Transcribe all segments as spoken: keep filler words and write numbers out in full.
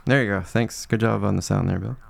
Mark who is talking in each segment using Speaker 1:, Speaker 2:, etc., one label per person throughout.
Speaker 1: There you go. Thanks. Good job on the sound there, Bill.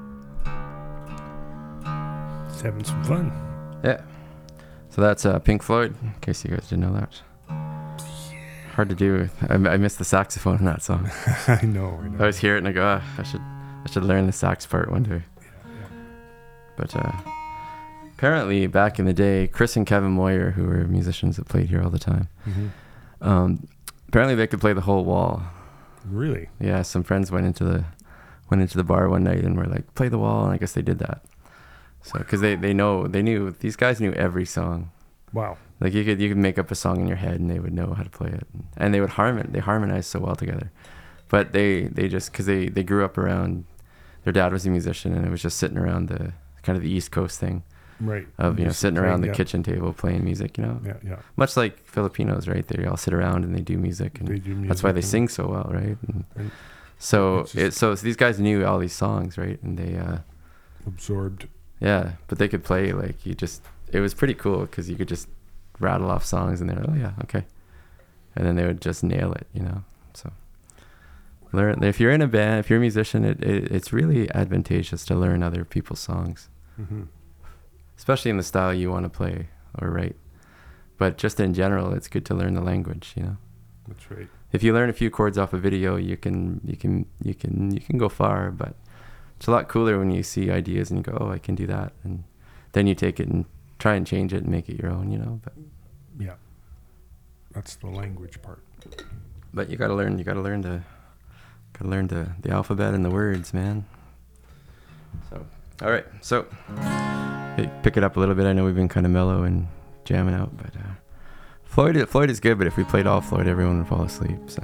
Speaker 2: Just having some fun.
Speaker 1: Yeah. So that's uh, Pink Floyd, in case you guys didn't know that. Hard to do. I, I missed the saxophone in that song.
Speaker 2: I know. I know.
Speaker 1: I always hear it and I go, ah, I should, I should learn the sax part one day.
Speaker 2: Yeah, yeah.
Speaker 1: But uh, apparently, back in the day, Chris and Kevin Moyer, who were musicians that played here all the time,
Speaker 2: Mm-hmm.
Speaker 1: um, apparently they could play the whole wall.
Speaker 2: Really?
Speaker 1: Yeah, some friends went into the went into the bar one night and were like, play the wall, and I guess they did that. So, because they, they know, they knew, these guys knew every song.
Speaker 2: Wow.
Speaker 1: Like you could you could make up a song in your head and they would know how to play it, and they would harmon they harmonize so well together. But they they just because they they grew up around, their dad was a musician and it was just sitting around the kind of the East Coast thing,
Speaker 2: Right.
Speaker 1: of you know
Speaker 2: Just
Speaker 1: sitting
Speaker 2: playing,
Speaker 1: around the
Speaker 2: yeah.
Speaker 1: kitchen table playing music, you know,
Speaker 2: Yeah, yeah.
Speaker 1: much like Filipinos, right? They all sit around and they do music, and
Speaker 2: They do music.
Speaker 1: that's why they
Speaker 2: and-
Speaker 1: sing so well, right? And
Speaker 2: and
Speaker 1: so
Speaker 2: it's
Speaker 1: it
Speaker 2: just-
Speaker 1: so these guys knew all these songs, right? And they uh
Speaker 2: Absorbed.
Speaker 1: yeah, but they could play like you just it was pretty cool because you could just rattle off songs and they're oh yeah, okay, and then they would just nail it, you know. So learn if you're in a band, if you're a musician, it, it it's really advantageous to learn other people's songs,
Speaker 2: Mm-hmm.
Speaker 1: especially in the style you want to play or write. But just in general, it's good to learn the language, you know.
Speaker 2: That's right.
Speaker 1: If you learn a few chords off a video, you can you can you can you can go far, but it's a lot cooler when you see ideas and you go, oh, I can do that, and then you take it and try and change it and make it your own, you know. But
Speaker 2: Yeah. That's the language part.
Speaker 1: but you gotta learn you gotta learn to gotta learn the the alphabet and the words, man. So all right, so hey, pick it up a little bit. I know we've been kind of mellow and jamming out, but uh, Floyd Floyd is good. But if we played all Floyd, everyone would fall asleep. So.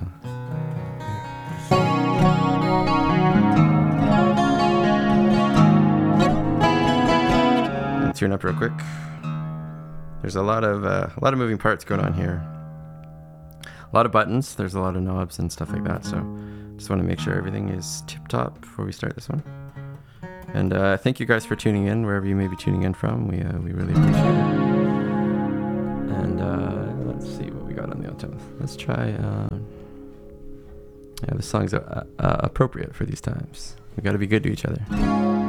Speaker 1: Tune up real quick. There's a lot of uh, a lot of moving parts going on here. A lot of buttons. There's a lot of knobs and stuff like that. So just want to make sure everything is tip top before we start this one. And uh, thank you guys for tuning in wherever you may be tuning in from. We uh, we really appreciate it. And uh, let's see what we got on the other. Let's try. Uh, yeah, the song's uh, uh, appropriate for these times. We got to be good to each other.